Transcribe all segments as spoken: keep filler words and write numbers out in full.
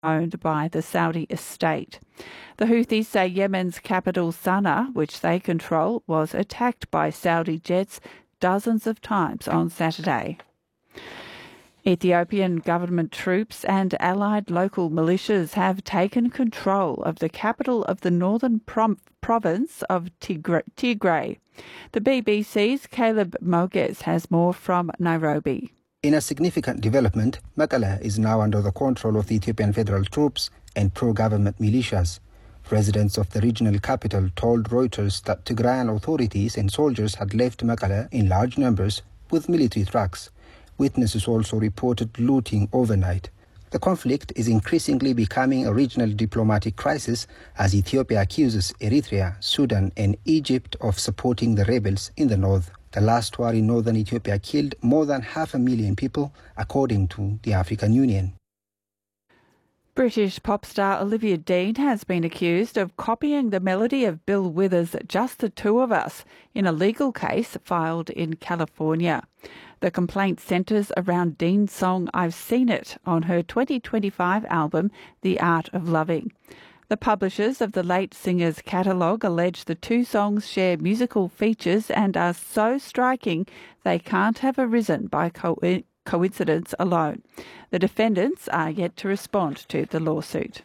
owned by the Saudi estate. The Houthis say Yemen's capital Sana'a, which they control, was attacked by Saudi jets dozens of times on Saturday. Ethiopian government troops and allied local militias have taken control of the capital of the northern prom- province of Tigray. Tigray. The B B C's Caleb Moges has more from Nairobi. In a significant development, Mekelle is now under the control of the Ethiopian federal troops and pro-government militias. Residents of the regional capital told Reuters that Tigrayan authorities and soldiers had left Mekelle in large numbers with military trucks. Witnesses also reported looting overnight. The conflict is increasingly becoming a regional diplomatic crisis as Ethiopia accuses Eritrea, Sudan and Egypt of supporting the rebels in the north. The last war in northern Ethiopia killed more than half a million people, according to the African Union. British pop star Olivia Dean has been accused of copying the melody of Bill Withers' Just the Two of Us in a legal case filed in California. The complaint centres around Dean's song I've Seen It on her twenty twenty-five album The Art of Loving. The publishers of the late singer's catalogue allege the two songs share musical features and are so striking they can't have arisen by co- coincidence alone. The defendants are yet to respond to the lawsuit.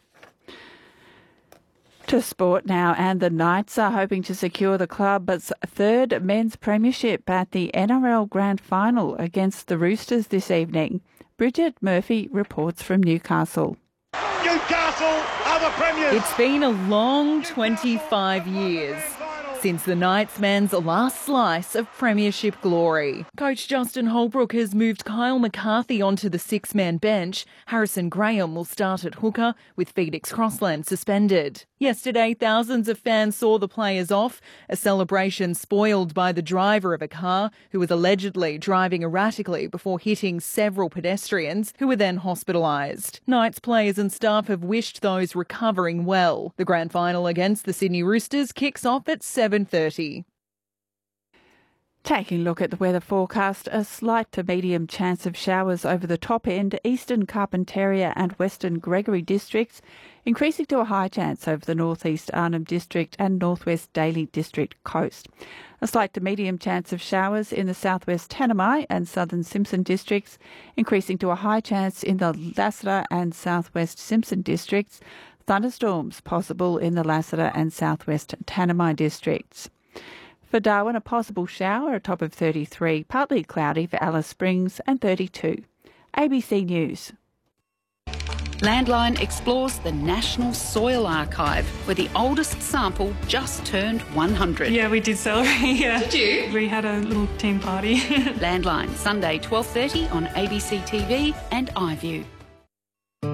To sport now, and the Knights are hoping to secure the club's third men's premiership at the N R L Grand Final against the Roosters this evening. Bridget Murphy reports from Newcastle. Newcastle are the premiers. It's been a long twenty-five years since the Knightsmen's last slice of premiership glory. Coach Justin Holbrook has moved Kyle McCarthy onto the six-man bench. Harrison Graham will start at hooker, with Felix Crossland suspended. Yesterday, thousands of fans saw the players off, a celebration spoiled by the driver of a car who was allegedly driving erratically before hitting several pedestrians who were then hospitalised. Knights players and staff have wished those recovering well. The grand final against the Sydney Roosters kicks off at seven thirty. Taking a look at the weather forecast, a slight to medium chance of showers over the top end, eastern Carpentaria and western Gregory districts, increasing to a high chance over the northeast Arnhem district and northwest Daly district coast. A slight to medium chance of showers in the southwest Tanami and southern Simpson districts, increasing to a high chance in the Lassiter and southwest Simpson districts. Thunderstorms possible in the Lassiter and southwest Tanami districts. For Darwin, a possible shower, a top of thirty-three, partly cloudy for Alice Springs and thirty-two. A B C News. Landline explores the National Soil Archive, where the oldest sample just turned one hundred. Yeah, we did celebrate, yeah. Did you? We had a little team party. Landline, Sunday twelve thirty on A B C T V and iView.